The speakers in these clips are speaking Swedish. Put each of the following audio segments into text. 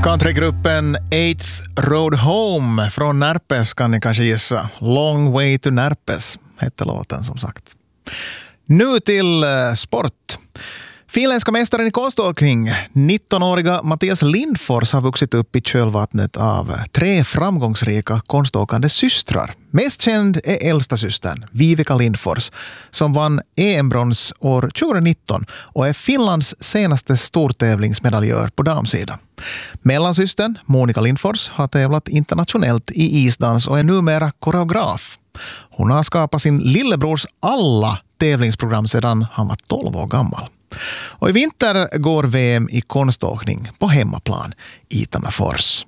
Countrygruppen Eighth Road Home från Närpes kan ni kanske gissa. Long Way to Närpes hette låten som sagt. Nu till sport. Finländska mästaren i konståkning, 19-åriga Mattias Lindfors har vuxit upp i kölvattnet av 3 framgångsrika konståkande systrar. Mest känd är äldsta systern, Vivica Lindfors, som vann EM-brons år 2019 och är Finlands senaste stortävlingsmedaljör på damsidan. Mellansystern, Monica Lindfors, har tävlat internationellt i isdans och är numera koreograf. Hon har skapat sin lillebrors alla tävlingsprogram sedan han var 12 år gammal. Och i vinter går VM i konståkning på hemmaplan i Tammerfors.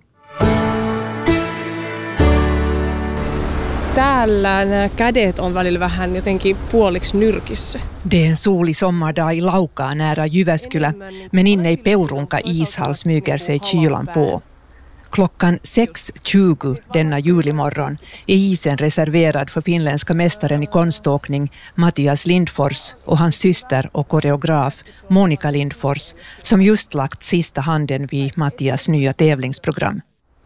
Täällä nämä kädet on välillä vähän jotenkin puoliksi nyrkissä. Det är en solig sommardag i Laukaa nära Jyväskylä, men inne i Peurunka ishall smyger sig kylan på. Klockan 6.20 denna julimorgon är isen reserverad för finländska mästaren i konståkning Mattias Lindfors och hans syster och koreograf Monica Lindfors, som just lagt sista handen vid Mattias nya tävlingsprogram.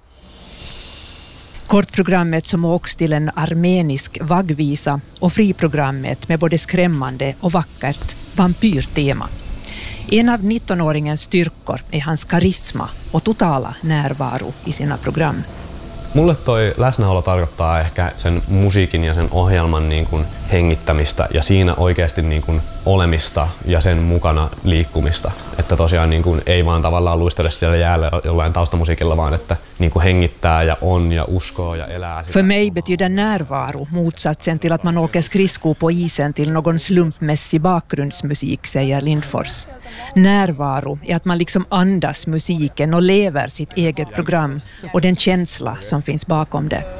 Kortprogrammet som åks till en armenisk vaggvisa och friprogrammet med både skrämmande och vackert vampyrtema. En av 19-åringens styrkor är hans karisma och totala närvaro i sina program. Mulle toi läsnäolo tarkoittaa ehkä sen musiikin ja sen ohjelman niin kuin hengittämistä ja siinä oikeasti niin kuin olemista ja sen mukana liikkumista. Että tosiaan niin kuin ei vaan tavallaan luistele siellä jäällä jollain taustamusiikilla, vaan että niin kuin hengittää ja on ja uskoo ja elää sitä. För mig betyder närvaro motsatsen till att man åker skridsko på isen till någon slumpmässig bakgrundsmusik, säger Lindfors. Närvaro är att man liksom andas musiken och lever sitt eget program och den känsla som finns bakom det.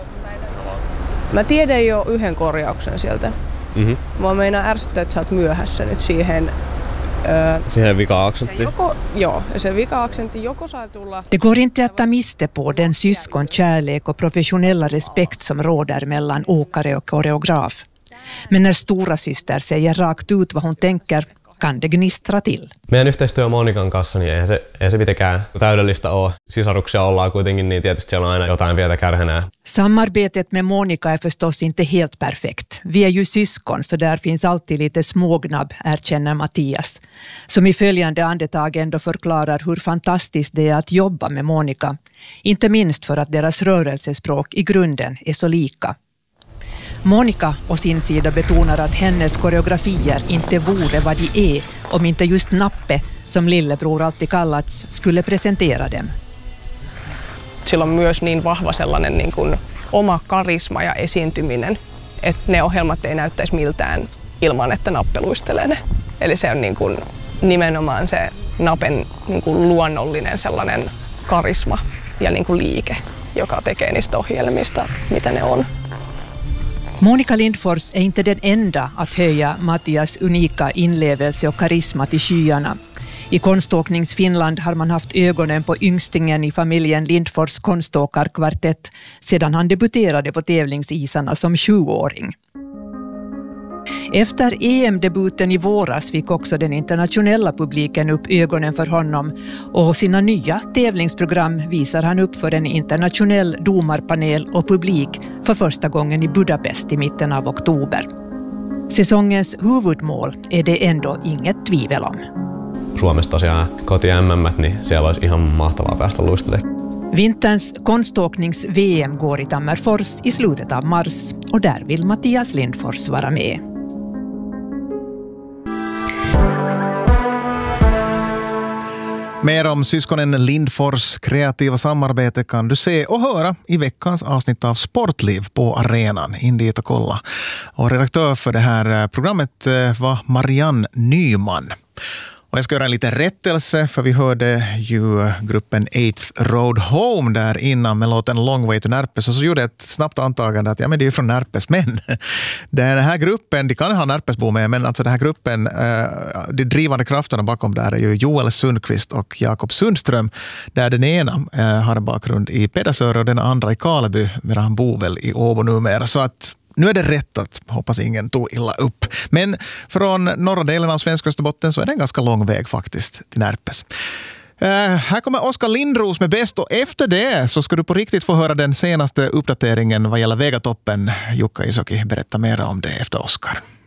Mä tiedän jo yhden korjauksen sieltä. Mä meinaan ärsyttää, että sä oot myöhässä nyt siihen... Siihen vika-aksenttiin? Joo, ja se vika-aksentti joko saa tulla... Det går inte att ta miste på den syskonkärlek och professionella respekt som råder mellan åkare och koreograf. Men när stora syster säger rakt ut vad hon tänker, kan det gnistra till. Meidän yhteistyö Monikan kanssa, niin ei se mitenkään täydellistä ole. Sisaruksia ollaan kuitenkin, niin tietysti siellä on aina jotain pientä kärhenää. Samarbetet med Monica är förstås inte helt perfekt. Vi är ju syskon, så där finns alltid lite smågnabb, erkänner Mattias. Som i följande andetag ändå förklarar hur fantastiskt det är att jobba med Monica. Inte minst för att deras rörelsespråk i grunden är så lika. Monica å sin sida betonar att hennes koreografier inte vore vad de är om inte just Nappe, som lillebror alltid kallats, skulle presentera dem. Sillä on myös niin vahva sellainen niin kuin oma karisma ja esiintyminen, että ne ohjelmat ei näyttäisi miltään ilman, että Nappe luistelee ne. Eli se on niin kuin nimenomaan se Napen niin kuin luonnollinen sellainen karisma ja niin kuin liike, joka tekee niistä ohjelmista, mitä ne on. Monica Lindfors är inte den enda att höja Mattias unika inlevelse och karisma till skyarna. I konståkningsfinland har man haft ögonen på yngstingen i familjen Lindfors konståkarkvartett sedan han debuterade på tävlingsisarna som 7-åring. Efter EM-debuten i våras fick också den internationella publiken upp ögonen för honom och sina nya tävlingsprogram visar han upp för en internationell domarpanel och publik för första gången i Budapest i mitten av oktober. Säsongens huvudmål är det ändå inget tvivel om. Suomessa tosiaan koti-MM, niin siellä olisi ihan mahtavaa päästä luistelemaan. Vinterns konståknings-VM går i Tammerfors i slutet av mars och där vill Mattias Lindfors vara med. Mer om syskonen Lindfors kreativa samarbete kan du se och höra i veckans avsnitt av Sportliv på arenan. In dit och kolla. Och redaktör för det här programmet var Marianne Nyman. Och jag ska göra en liten rättelse, för vi hörde ju gruppen Eighth Road Home där innan med låten Long Way to Närpes, och så gjorde jag ett snabbt antagande att ja, men det är ju från Närpes, men den här gruppen, de kan ha Närpesbo med, men alltså den här gruppen, de drivande krafterna bakom där är ju Joel Sundqvist och Jakob Sundström, där den ena har en bakgrund i Pedersöre och den andra i Karleby, medan han bor väl i Åbo numera, så att nu är det rätt, att hoppas ingen tog illa upp. Men från norra delen av svenska Österbotten så är det en ganska lång väg faktiskt till Närpes. Här kommer Oskar Lindros med Bäst, och efter det så ska du på riktigt få höra den senaste uppdateringen vad gäller Vegatoppen. Jukka Isoki berättar mer om det efter Oskar.